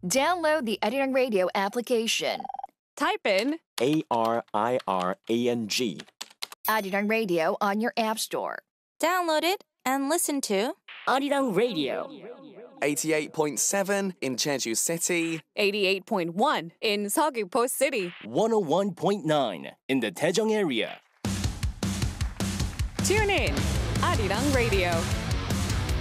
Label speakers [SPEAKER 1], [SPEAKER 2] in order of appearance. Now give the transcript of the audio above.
[SPEAKER 1] Download the Arirang Radio application.
[SPEAKER 2] Type in
[SPEAKER 3] ARIRANG.
[SPEAKER 1] Arirang Radio on your app store.
[SPEAKER 4] Download it and listen to
[SPEAKER 5] Arirang Radio.
[SPEAKER 6] 88.7 in Jeju City.
[SPEAKER 2] 88.1 in Seogwipo City.
[SPEAKER 5] 101.9 in the Daejeong area.
[SPEAKER 2] Tune in, Arirang Radio.